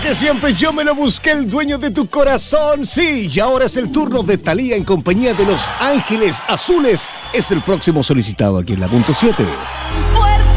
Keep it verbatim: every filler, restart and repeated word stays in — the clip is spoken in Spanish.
que siempre yo me lo busqué, el dueño de tu corazón. Sí, y ahora es el turno de Thalía en compañía de Los Ángeles Azules. Es el próximo solicitado aquí en la punto siete.